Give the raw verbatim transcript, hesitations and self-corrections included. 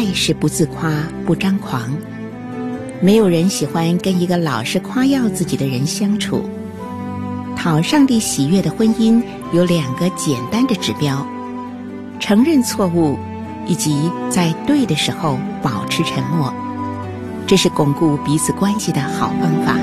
爱是不自夸不张狂，没有人喜欢跟一个老是夸耀自己的人相处。讨上帝喜悦的婚姻有两个简单的指标：承认错误，以及在对的时候保持沉默。这是巩固彼此关系的好方法。